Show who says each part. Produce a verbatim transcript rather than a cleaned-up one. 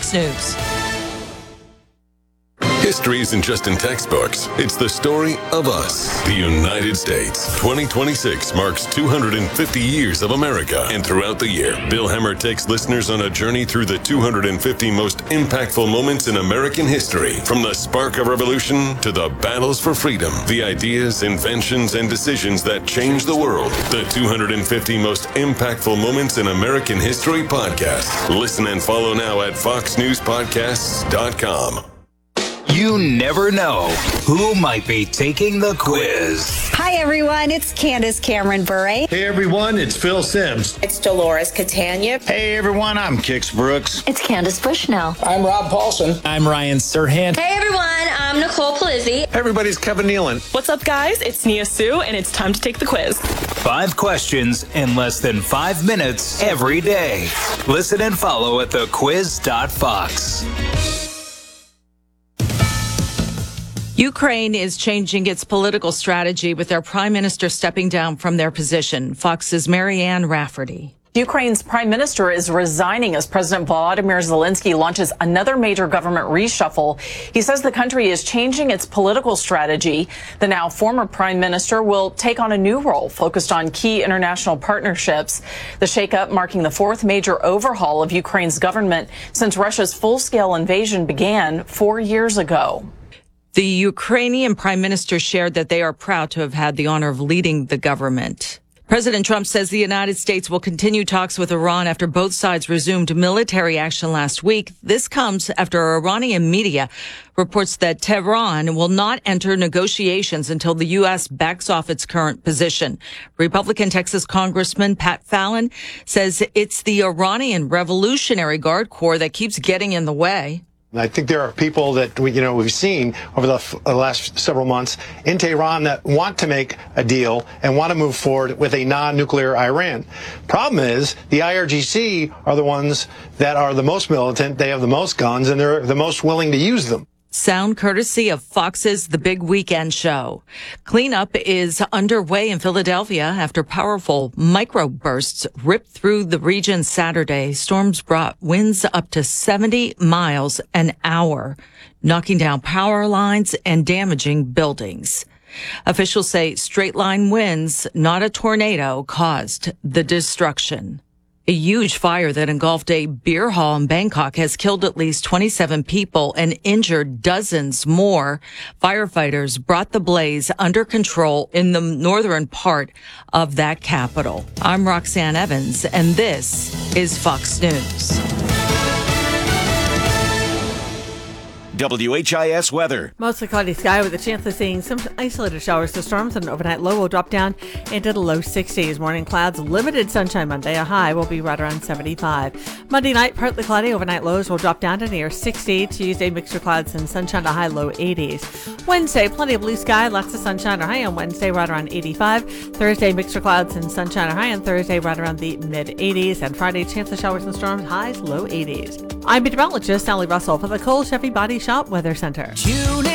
Speaker 1: Fox News.
Speaker 2: History isn't just in textbooks. It's the story of us, the United States. twenty twenty-six marks two hundred fifty years of America. And throughout the year, Bill Hemmer takes listeners on a journey through the two hundred fifty most impactful moments in American history. From the spark of revolution to the battles for freedom, the ideas, inventions, and decisions that changed the world. The two hundred fifty most impactful moments in American history podcast. Listen and follow now at fox news podcasts dot com.
Speaker 3: You never know who might be taking the quiz.
Speaker 4: Hi, everyone. It's Candace Cameron Bure.
Speaker 5: Hey, everyone. It's Phil Sims.
Speaker 6: It's Dolores Catania.
Speaker 7: Hey, everyone. I'm Kix Brooks.
Speaker 8: It's Candace Bushnell.
Speaker 9: I'm Rob Paulson.
Speaker 10: I'm Ryan Serhant.
Speaker 11: Hey, everyone. I'm Nicole Polizzi.
Speaker 12: Hey, everybody. It's Kevin Nealon.
Speaker 13: What's up, guys? It's Nia Sue, and it's time to take the quiz.
Speaker 3: Five questions in less than five minutes every day. Listen and follow at the quiz dot fox.
Speaker 1: Ukraine is changing its political strategy with their prime minister stepping down from their position. Fox's Marianne Rafferty.
Speaker 14: Ukraine's prime minister is resigning as President Volodymyr Zelensky launches another major government reshuffle. He says the country is changing its political strategy. The now former prime minister will take on a new role focused on key international partnerships. The shakeup marking the fourth major overhaul of Ukraine's government since Russia's full-scale invasion began four years ago.
Speaker 1: The Ukrainian prime minister shared that they are proud to have had the honor of leading the government. President Trump says the United States will continue talks with Iran after both sides resumed military action last week. This comes after Iranian media reports that Tehran will not enter negotiations until the U S backs off its current position. Republican Texas Congressman Pat Fallon says it's the Iranian Revolutionary Guard Corps that keeps getting in the way.
Speaker 5: I think there are people that we, you know, we've seen over the f- last several months in Tehran that want to make a deal and want to move forward with a non-nuclear Iran. Problem is, the I R G C are the ones that are the most militant, they have the most guns, and they're the most willing to use them.
Speaker 1: Sound courtesy of Fox's The Big Weekend Show. Cleanup is underway in Philadelphia after powerful microbursts ripped through the region Saturday. Storms brought winds up to seventy miles an hour, knocking down power lines and damaging buildings. Officials say straight-line winds, not a tornado, caused the destruction. A huge fire that engulfed a beer hall in Bangkok has killed at least twenty-seven people and injured dozens more. Firefighters brought the blaze under control in the northern part of that capital. I'm Roxanne Evans, and this is Fox News.
Speaker 3: W H I S weather.
Speaker 15: Mostly cloudy sky with a chance of seeing some isolated showers to storms, and an overnight low will drop down into the low sixties. Morning clouds, limited sunshine Monday. A high will be right around seventy-five. Monday night, partly cloudy. Overnight lows will drop down to near sixty. Tuesday, mixture clouds and sunshine, a high low eighties. Wednesday, plenty of blue sky, lots of sunshine, a high on Wednesday right around eighty-five. Thursday, mixture clouds and sunshine, a high on Thursday right around the mid eighties. And Friday, chance of showers and storms, highs low eighties. I'm meteorologist Sally Russell for the Cole Chevy Body Shop Weather Center.